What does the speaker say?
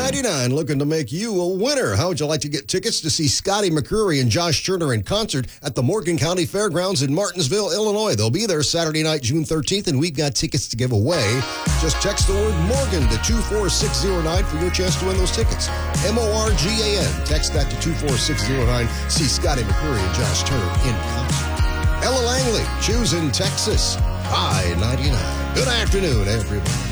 I-99 looking to make you a winner. How would you like to get tickets to see Scotty McCreery and Josh Turner in concert at the Morgan County Fairgrounds in Martinsville, Illinois? They'll be there Saturday night, June 13th, and we've got tickets to give away. Just text the word Morgan to 24609 for your chance to win those tickets. MORGAN. Text that to 24609. See Scotty McCreery and Josh Turner in concert. Ella Langley, choosing Texas. I-99. Good afternoon, everybody.